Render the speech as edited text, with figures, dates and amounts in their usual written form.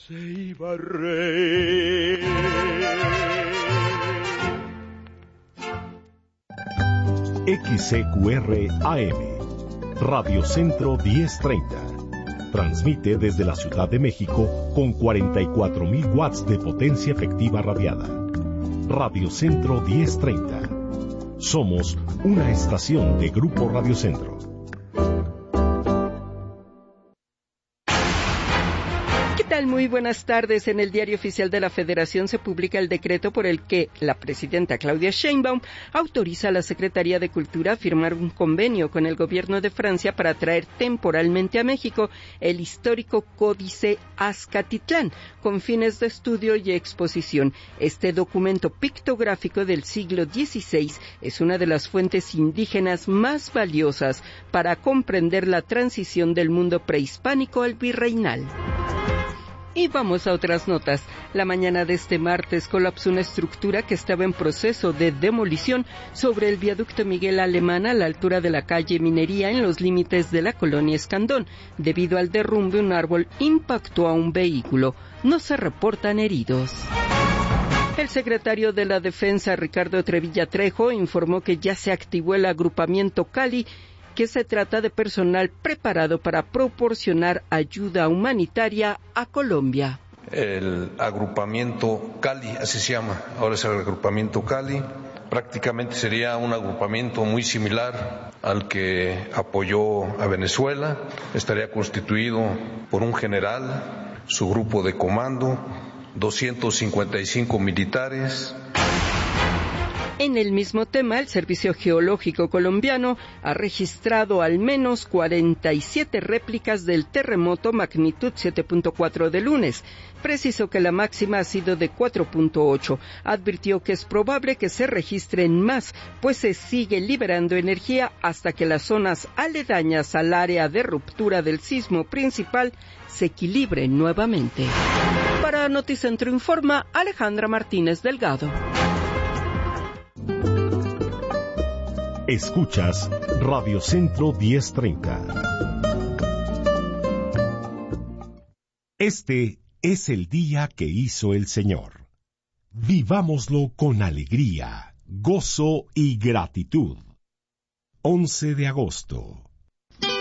se iba a reír. XCQR AM, Radio Centro 1030. Transmite desde la Ciudad de México con 44.000 watts de potencia efectiva radiada. Radio Centro 1030. Somos una estación de Grupo Radio Centro. Muy buenas tardes. En el Diario Oficial de la Federación se publica el decreto por el que la presidenta Claudia Sheinbaum autoriza a la Secretaría de Cultura a firmar un convenio con el gobierno de Francia para traer temporalmente a México el histórico Códice Azcatitlán, con fines de estudio y exposición. Este documento pictográfico del siglo XVI es una de las fuentes indígenas más valiosas para comprender la transición del mundo prehispánico al virreinal. Y vamos a otras notas. La mañana de este martes colapsó una estructura que estaba en proceso de demolición sobre el viaducto Miguel Alemán a la altura de la calle Minería en los límites de la colonia Escandón. Debido al derrumbe, un árbol impactó a un vehículo. No se reportan heridos. El secretario de la Defensa, Ricardo Trevilla Trejo, informó que ya se activó el agrupamiento Cali, que se trata de personal preparado para proporcionar ayuda humanitaria a Colombia. El agrupamiento Cali, así se llama, ahora es el agrupamiento Cali, prácticamente sería un agrupamiento muy similar al que apoyó a Venezuela, estaría constituido por un general, su grupo de comando, 255 militares. En el mismo tema, el Servicio Geológico Colombiano ha registrado al menos 47 réplicas del terremoto magnitud 7.4 de lunes. Precisó que la máxima ha sido de 4.8. Advirtió que es probable que se registren más, pues se sigue liberando energía hasta que las zonas aledañas al área de ruptura del sismo principal se equilibren nuevamente. Para Noticentro informa Alejandra Martínez Delgado. Escuchas Radio Centro 1030. Este es el día que hizo el Señor. Vivámoslo con alegría, gozo y gratitud. 11 de agosto.